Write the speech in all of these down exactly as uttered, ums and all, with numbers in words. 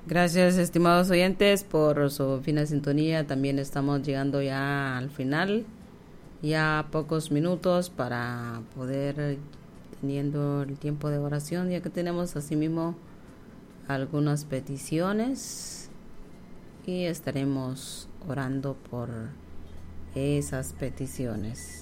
Gracias, estimados oyentes, por su fina sintonía. También estamos llegando ya al final, ya pocos minutos para poder teniendo el tiempo de oración, ya que tenemos asimismo algunas peticiones y estaremos orando por esas peticiones.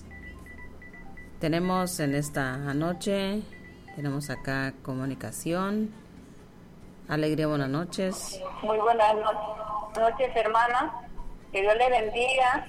Tenemos en esta noche, tenemos acá comunicación. Alegría, buenas noches. Muy buenas no- noches, hermana. Que Dios le bendiga.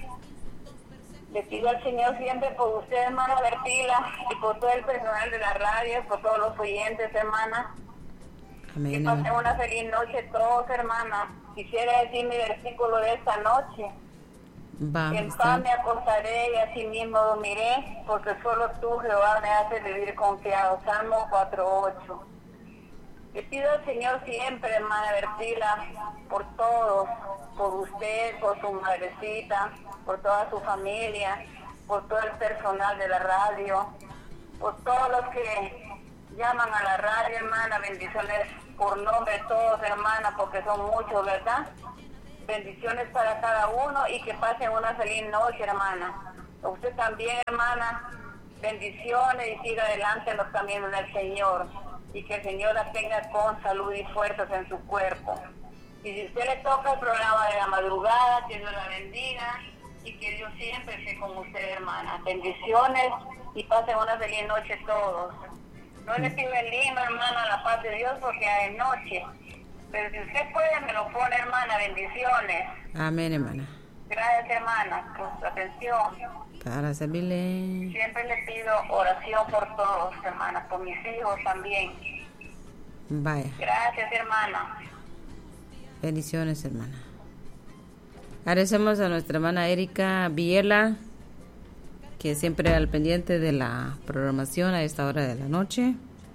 Le pido al Señor siempre por usted, hermana Bertila, y por todo el personal de la radio, por todos los oyentes, hermana. Amén. Que pasen una feliz noche todos, hermana. Quisiera decir mi versículo de esta noche. Va, En está. paz me acostaré y así mismo dormiré, porque solo tú, Jehová, me haces vivir confiado. Salmo cuatro ocho. Le pido al Señor siempre, hermana Bertila, por todos, por usted, por su madrecita, por toda su familia, por todo el personal de la radio, por todos los que llaman a la radio, hermana. Bendiciones por nombre todos, hermana, porque son muchos, ¿verdad? Bendiciones para cada uno y que pasen una feliz noche, hermana. A usted también, hermana, bendiciones y siga adelante en los caminos del Señor. Y que el Señor la tenga con salud y fuerzas en su cuerpo. Y si usted le toca el programa de la madrugada, que Dios la bendiga y que Dios siempre esté con usted, hermana. Bendiciones y pasen una feliz noche todos. No le pido en Lima, hermana, la paz de Dios porque ya es noche. Pero si usted puede, me lo pone, hermana. Bendiciones. Amén, hermana. Gracias, hermana, por su atención. Para servirle. Siempre le pido oración por todos, hermana, por mis hijos también. Vaya. Gracias, hermana. Bendiciones, hermana. Agradecemos a nuestra hermana Erika Villela, que siempre al pendiente de la programación a esta hora de la noche.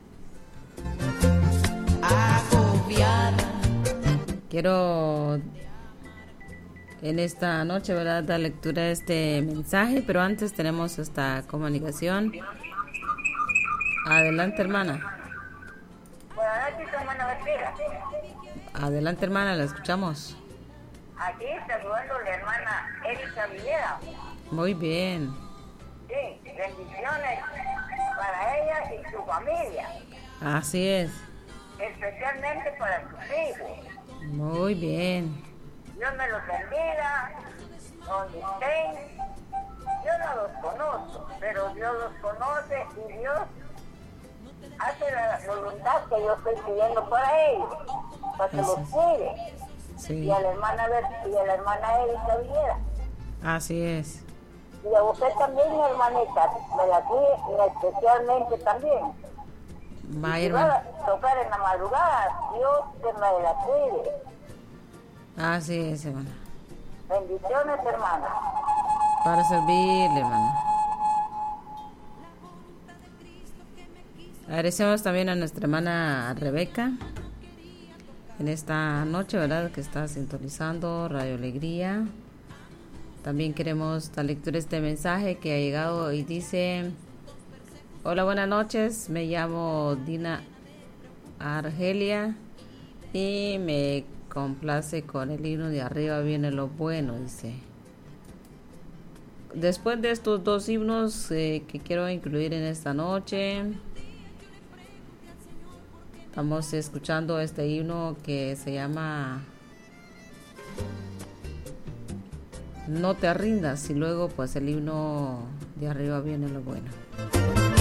Quiero en esta noche, ¿verdad?, dar lectura a este mensaje, pero antes tenemos esta comunicación. Adelante, hermana. Buenas noches, hermana Bertila. Adelante, hermana, la escuchamos. Aquí saludando a la hermana Erika Villera. Muy bien. Sí, bendiciones para ella y su familia, Así es. especialmente para sus hijos. Muy bien. Dios me los bendiga, donde estén. Yo no los conozco, pero Dios los conoce y Dios hace la voluntad que yo estoy pidiendo para ellos, para que los cuide. Sí. Y a la hermana Ber- y a la hermana Erika Villera. Así es. Y a usted también, mi hermanita, me la cuide y especialmente también. Vaya, Si va hermana. a tocar en la madrugada, Dios que me la cuide. Así es, hermana. Bendiciones, hermana. Para servirle, hermana. Agradecemos también a nuestra hermana Rebeca en esta noche, ¿verdad?, que está sintonizando Radio Alegría. También queremos dar lectura a este mensaje que ha llegado y dice: hola, buenas noches, me llamo Dina Argelia y me complace con el himno de Arriba viene lo bueno, dice. Después de estos dos himnos eh, que quiero incluir en esta noche, estamos escuchando este himno que se llama No te rindas, y luego pues el himno de Arriba viene lo bueno.